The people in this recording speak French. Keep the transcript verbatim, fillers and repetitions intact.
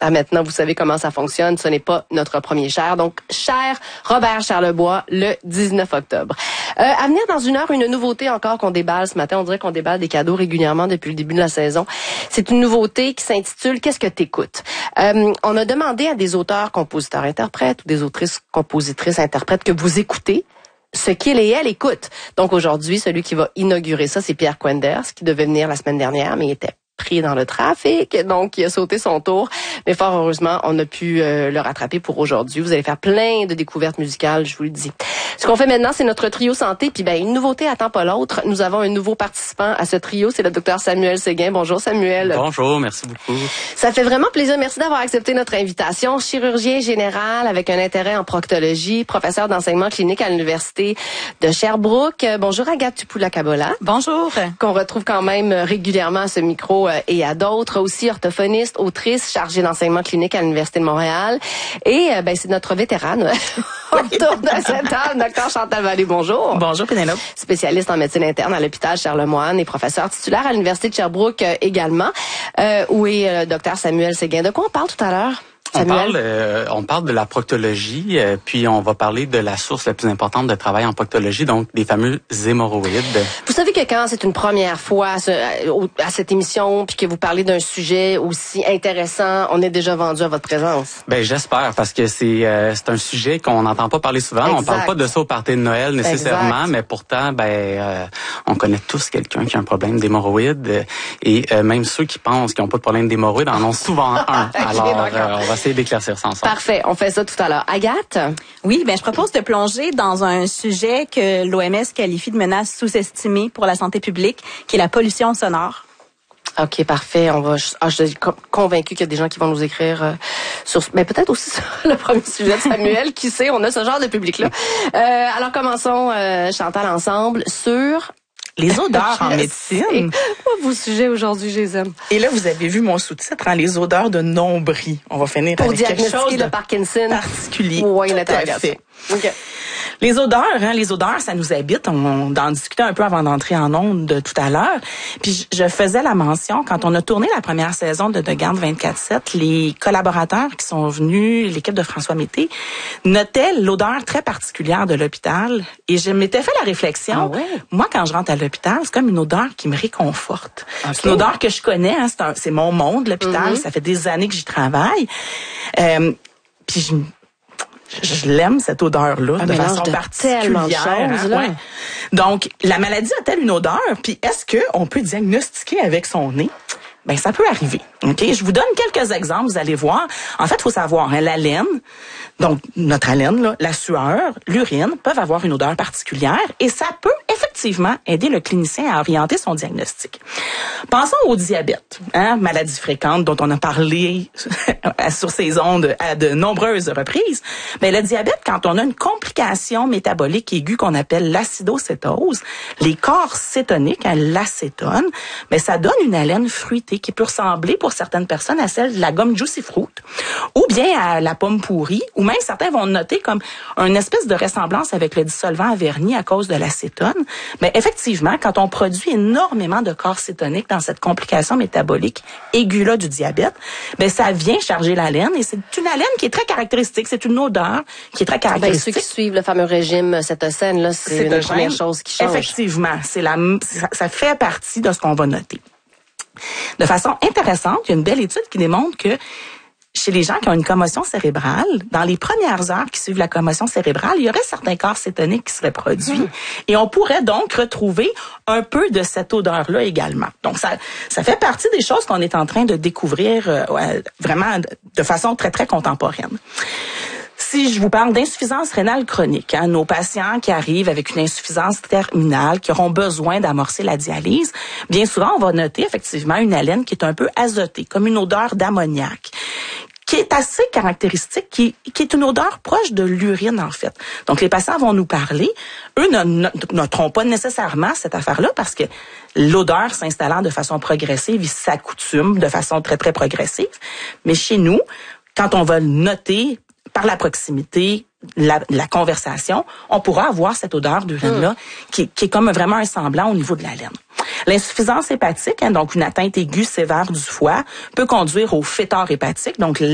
à maintenant, vous savez comment ça fonctionne. Ce n'est pas notre premier cher. Donc, cher Robert Charlebois, le dix-neuf octobre. Euh, à venir dans une heure, une nouveauté encore qu'on déballe ce matin. On dirait qu'on déballe des cadeaux régulièrement depuis le début de la saison. C'est une nouveauté qui s'intitule « Qu'est-ce que t'écoutes ». Euh, on a demandé à des auteurs, compositeurs, interprètes ou des autrices, compositrices, interprètes que vous écoutez ce qu'il et elle écoutent. Donc aujourd'hui, celui qui va inaugurer ça, c'est Pierre Quenders, qui devait venir la semaine dernière, mais il était pris dans le trafic, donc il a sauté son tour. Mais fort heureusement, on a pu euh, le rattraper pour aujourd'hui. Vous allez faire plein de découvertes musicales, je vous le dis. Ce qu'on fait maintenant, c'est notre trio santé. Puis ben une nouveauté attend pas l'autre. Nous avons un nouveau participant à ce trio, c'est le docteur Samuel Séguin. Bonjour Samuel. Bonjour, merci beaucoup. Ça fait vraiment plaisir. Merci d'avoir accepté notre invitation. Chirurgien général avec un intérêt en proctologie, professeur d'enseignement clinique à l'université de Sherbrooke. Bonjour Agathe Tupoula-Kabola. Bonjour. Qu'on retrouve quand même régulièrement à ce micro et à d'autres. Aussi orthophoniste, autrice, chargée d'enseignement clinique à l'université de Montréal. Et ben c'est notre vétérane autour de cette table, docteur Chantal Vallée. Bonjour. Bonjour Pénélope. Spécialiste en médecine interne à l'hôpital Charlemagne et professeur titulaire à l'université de Sherbrooke euh, également. Euh, où est le euh, docteur Samuel Séguin. De quoi on parle tout à l'heure? On parle, euh, on parle de la proctologie, euh, puis on va parler de la source la plus importante de travail en proctologie, donc des fameux hémorroïdes. Vous savez que quand c'est une première fois à, ce, à cette émission, puis que vous parlez d'un sujet aussi intéressant, on est déjà vendu à votre présence. Ben j'espère, parce que c'est euh, c'est un sujet qu'on n'entend pas parler souvent. Exact. On parle pas de ça au party de Noël nécessairement, exact. Mais pourtant, ben euh, on connaît tous quelqu'un qui a un problème d'hémorroïdes, et euh, même ceux qui pensent qu'ils n'ont pas de problème d'hémorroïdes en ont souvent un. Alors, okay, euh, on va essayer d'éclaircir ça ensemble. Parfait, on fait ça tout à l'heure. Agathe? Oui, ben je propose de plonger dans un sujet que l'O M S qualifie de menace sous-estimée pour la santé publique, qui est la pollution sonore. OK, parfait. On va. Ah, je suis convaincue qu'il y a des gens qui vont nous écrire euh, sur, mais peut-être aussi sur le premier sujet de Samuel. Qui sait, on a ce genre de public-là. Euh, alors commençons, euh, Chantal, ensemble sur les odeurs en médecine. Moi, vos sujets aujourd'hui, je les aime. Et là, vous avez vu mon sous-titre, hein, les odeurs de nombril. On va finir pour avec quelque chose diagnostiquer de le Parkinson particulier. Oui, tout à fait. Okay. Les odeurs, hein, les odeurs, ça nous habite. On, on en discutait un peu avant d'entrer en ondes de tout à l'heure. Puis je faisais la mention, quand on a tourné la première saison de De Garde vingt-quatre sept, les collaborateurs qui sont venus, l'équipe de François Mété, notaient l'odeur très particulière de l'hôpital. Et je m'étais fait la réflexion, ah ouais? Moi, quand je rentre à l'hôpital, c'est comme une odeur qui me réconforte. Okay. C'est une odeur que je connais, hein, c'est, un, c'est mon monde, l'hôpital. Mm-hmm. Ça fait des années que j'y travaille. Euh, puis je Je, je l'aime, cette odeur-là, un de façon de particulière. Choses, hein, ouais. Donc, la maladie a-t-elle une odeur? Puis, est-ce qu'on peut diagnostiquer avec son nez? Ben, ça peut arriver. Ok, je vous donne quelques exemples, vous allez voir. En fait, il faut savoir, hein, la laine, donc notre haleine, là, la sueur, l'urine peuvent avoir une odeur particulière et ça peut effectivement aider le clinicien à orienter son diagnostic. Pensons au diabète, hein, maladie fréquente dont on a parlé sur ces ondes à de nombreuses reprises. Mais le diabète, quand on a une complication métabolique aiguë qu'on appelle l'acidocétose, les corps cétoniques, hein, l'acétone, mais ça donne une haleine fruitée qui peut ressembler pour certaines personnes à celle de la gomme Juicy Fruit ou bien à la pomme pourrie, ou même certains vont noter comme une espèce de ressemblance avec le dissolvant à vernis à cause de l'acétone. Mais effectivement, quand on produit énormément de corps cétoniques dans cette complication métabolique aiguë-là du diabète, ben ça vient charger la laine et c'est une haleine qui est très caractéristique. C'est une odeur qui est très caractéristique. Ben, ceux qui suivent le fameux régime cétocène, là, c'est, c'est une des premières choses qui change. Effectivement, c'est la, ça, ça fait partie de ce qu'on va noter. De façon intéressante, il y a une belle étude qui démontre que chez les gens qui ont une commotion cérébrale, dans les premières heures qui suivent la commotion cérébrale, il y aurait certains corps cétoniques qui seraient produits. Mmh. Et on pourrait donc retrouver un peu de cette odeur-là également. Donc, ça, ça fait partie des choses qu'on est en train de découvrir euh, vraiment de façon très, très contemporaine. Si je vous parle d'insuffisance rénale chronique, hein, nos patients qui arrivent avec une insuffisance terminale, qui auront besoin d'amorcer la dialyse, bien souvent, on va noter effectivement une haleine qui est un peu azotée, comme une odeur d'ammoniac, qui est assez caractéristique, qui, qui est une odeur proche de l'urine, en fait. Donc, les patients vont nous parler. Eux ne noteront pas nécessairement cette affaire-là parce que l'odeur s'installant de façon progressive, ils s'accoutument de façon très, très progressive. Mais chez nous, quand on va le noter par la proximité, la, la conversation, on pourra avoir cette odeur d'urine-là mmh. qui, qui est comme vraiment un semblant au niveau de la laine. L'insuffisance hépatique, hein, donc une atteinte aiguë sévère du foie, peut conduire au fêtard hépatique, donc